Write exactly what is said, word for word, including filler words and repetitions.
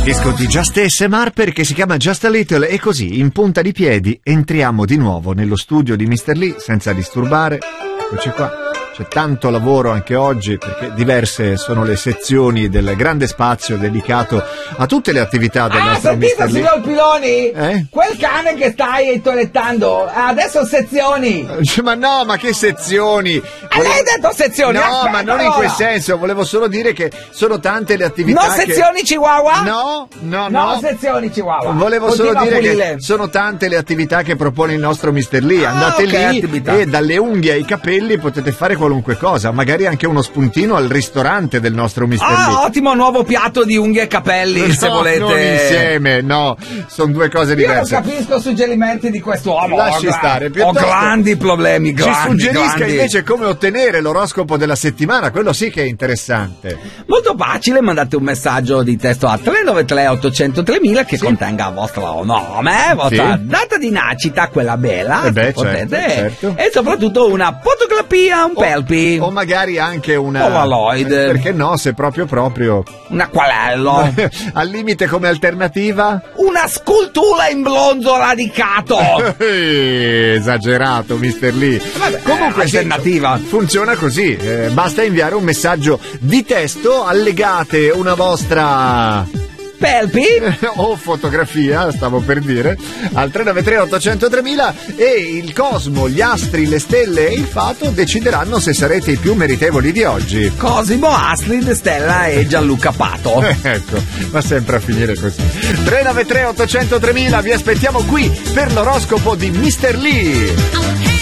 Disco di Just A S M R perché si chiama Just a Little e così, in punta di piedi, entriamo di nuovo nello studio di mister Lee senza disturbare. Eccoci qua. C'è tanto lavoro anche oggi perché diverse sono le sezioni del grande spazio dedicato a tutte le attività del ah, nostro mister Lee. signor Piloni? Eh? Quel cane che stai toilettando adesso sezioni. Ma no, ma che sezioni? Ah, lei ha detto sezioni? No, Aspetta, ma non allora. in quel senso, volevo solo dire che sono tante le attività. Non che... sezioni Chihuahua? No, no, no. no. sezioni Chihuahua. Volevo Continua solo dire che sono tante le attività che propone il nostro mister Lee. Ah, Andate okay, lì attività. e dalle unghie ai capelli potete fare qualunque cosa, magari anche uno spuntino al ristorante del nostro mister Ah, Lee. ottimo nuovo piatto di unghie e capelli, No, se volete. non insieme, no, sono due cose Io diverse. non capisco suggerimenti di quest'uomo. Lasci ho, stare, ho piuttosto grandi problemi, grandi, ci suggerisca grandi. invece come ottenere l'oroscopo della settimana, quello sì che è interessante. Molto facile, mandate un messaggio di testo a tre nove tre otto zero zero mille che Sì. contenga il vostro nome, vostra Sì. data di nascita, quella bella, Eh beh, se potete, certo, certo. e soprattutto una fotografia, un O- pelpi, O magari anche una Polaroid. eh, perché no, se proprio proprio un acquarello, al limite come alternativa. una scultura in bronzo radicato. Eh, Esagerato, mister Lee. Vabbè, Comunque eh, sì, alternativa. funziona così. eh, basta inviare un messaggio di testo, allegate una vostra Pelpi? o fotografia, stavo per dire, al tre nove tre otto zero zero tremila e il cosmo, gli astri, le stelle e il fato decideranno se sarete i più meritevoli di oggi. Cosimo, Astrid, Stella e Gianluca Pato. Ecco, va sempre a finire così. tre nove tre otto zero zero tremila, vi aspettiamo qui per l'oroscopo di mister Lee.